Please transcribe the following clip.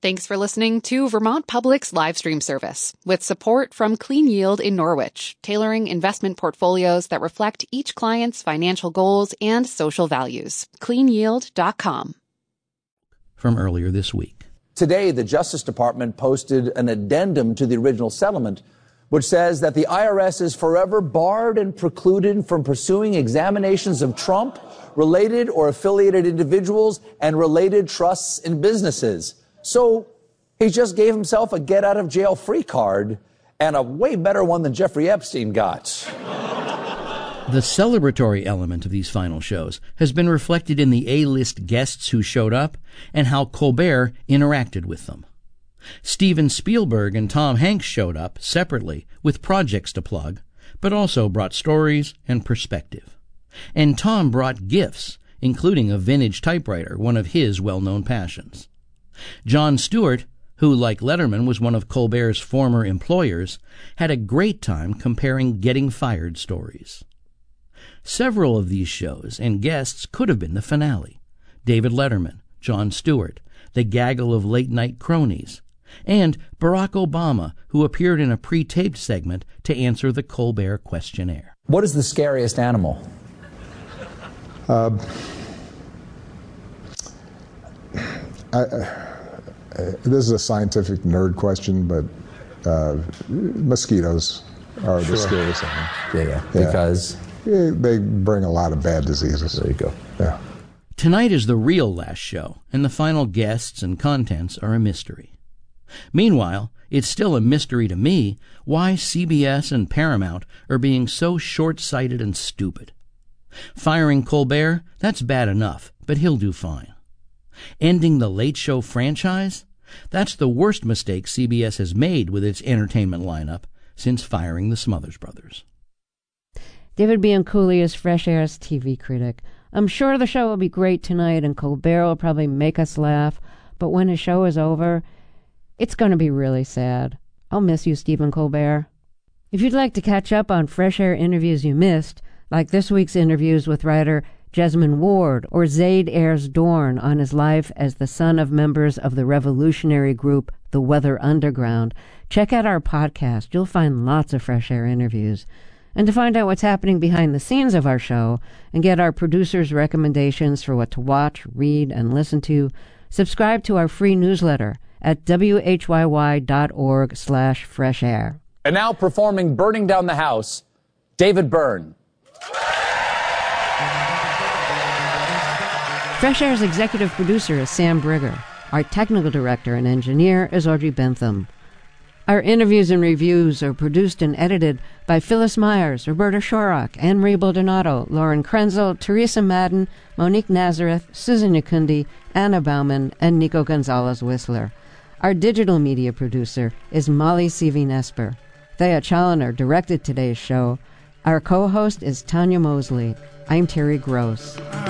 Thanks for listening to Vermont Public's live stream service with support from Clean Yield in Norwich, tailoring investment portfolios that reflect each client's financial goals and social values. CleanYield.com. From earlier this week. Today, the Justice Department posted an addendum to the original settlement, which says that the IRS is forever barred and precluded from pursuing examinations of Trump, related or affiliated individuals, and related trusts and businesses. So he just gave himself a get-out-of-jail-free card, and a way better one than Jeffrey Epstein got. The celebratory element of these final shows has been reflected in the A-list guests who showed up and how Colbert interacted with them. Steven Spielberg and Tom Hanks showed up separately with projects to plug, but also brought stories and perspective. And Tom brought gifts, including a vintage typewriter, one of his well-known passions. Jon Stewart, who, like Letterman, was one of Colbert's former employers, had a great time comparing getting fired stories. Several of these shows and guests could have been the finale. David Letterman, Jon Stewart, the gaggle of late-night cronies, and Barack Obama, who appeared in a pre-taped segment to answer the Colbert questionnaire. What is the scariest animal? This is a scientific nerd question, but mosquitoes are the scariest animal. Yeah. Because? They bring a lot of bad diseases. There you go. Yeah. Tonight is the real last show, and the final guests and contents are a mystery. Meanwhile, it's still a mystery to me why CBS and Paramount are being so short-sighted and stupid. Firing Colbert, that's bad enough, but he'll do fine. Ending the Late Show franchise? That's the worst mistake CBS has made with its entertainment lineup since firing the Smothers Brothers. David Bianculli is Fresh Air's TV critic. I'm sure the show will be great tonight and Colbert will probably make us laugh, but when his show is over, it's going to be really sad. I'll miss you, Stephen Colbert. If you'd like to catch up on Fresh Air interviews you missed, like this week's interviews with writer Jesmyn Ward or Zaid Ayers Dorn on his life as the son of members of the revolutionary group The Weather Underground, check out our podcast. You'll find lots of Fresh Air interviews. And to find out what's happening behind the scenes of our show and get our producers' recommendations for what to watch, read, and listen to, subscribe to our free newsletter at whyu.org/freshair. And now performing Burning Down the House, David Byrne. Fresh Air's executive producer is Sam Brigger. Our technical director and engineer is Audrey Bentham. Our interviews and reviews are produced and edited by Phyllis Myers, Roberta Shorrock, Anne-Marie Baldonado, Lauren Krenzel, Teresa Madden, Monique Nazareth, Susan Yakundi, Anna Bauman, and Nico Gonzalez-Whistler. Our digital media producer is Molly Seavey-Nesper. Thea Challoner directed today's show. Our co-host is Tanya Mosley. I'm Terry Gross.